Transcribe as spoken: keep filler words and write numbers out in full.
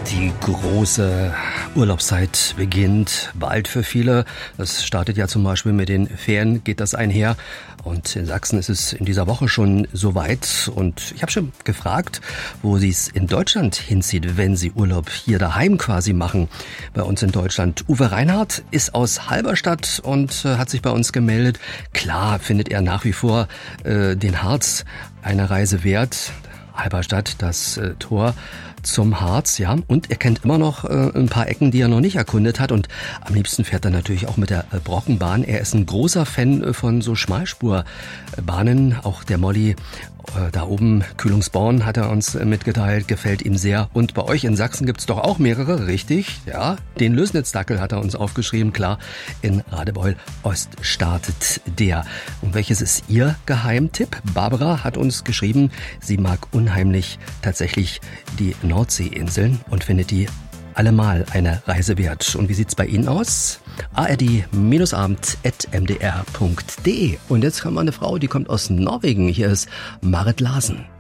Die große Urlaubszeit beginnt bald für viele. Das startet ja zum Beispiel mit den Ferien, geht das einher. Und in Sachsen ist es in dieser Woche schon soweit. Und ich habe schon gefragt, wo Sie es in Deutschland hinzieht, wenn Sie Urlaub hier daheim quasi machen. Bei uns in Deutschland. Uwe Reinhardt ist aus Halberstadt und äh, hat sich bei uns gemeldet. Klar findet er nach wie vor äh, den Harz eine Reise wert. Halberstadt, das äh, Tor zum Harz, ja. Und er kennt immer noch äh, ein paar Ecken, die er noch nicht erkundet hat. Und am liebsten fährt er natürlich auch mit der äh, Brockenbahn. Er ist ein großer Fan äh, von so Schmalspurbahnen. Auch der Molly äh, da oben, Kühlungsborn, hat er uns äh, mitgeteilt, gefällt ihm sehr. Und bei euch in Sachsen gibt's doch auch mehrere, richtig? Ja, den Lösnitzdackel hat er uns aufgeschrieben. Klar, in Radebeul Ost startet der. Und welches ist Ihr Geheimtipp? Barbara hat uns geschrieben, sie mag unheimlich tatsächlich die Nordseeinseln und findet die allemal eine Reise wert. Und wie sieht's bei Ihnen aus? a r d abend at m d r punkt d e. Und jetzt haben wir eine Frau, die kommt aus Norwegen. Hier ist Marit Larsen.